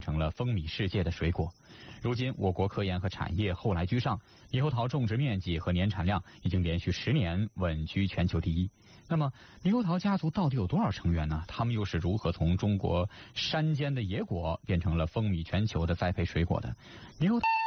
成了风靡世界的水果。如今，我国科研和产业后来居上，猕猴桃种植面积和年产量已经连续10年稳居全球第一。那么，猕猴桃家族到底有多少成员呢？他们又是如何从中国山间的野果变成了风靡全球的栽培水果的？猕猴桃